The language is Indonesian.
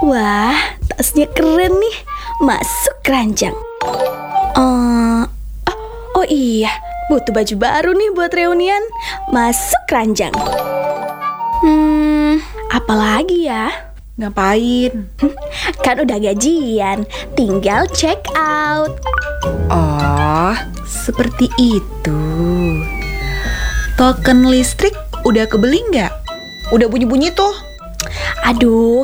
Wah, tasnya keren nih. Masuk keranjang. Oh iya, butuh baju baru nih buat reunian. Masuk keranjang. Apalagi ya? Ngapain? Kan udah gajian, tinggal check out. Oh, seperti itu. Token listrik udah kebeli nggak? Udah bunyi-bunyi tuh. Aduh,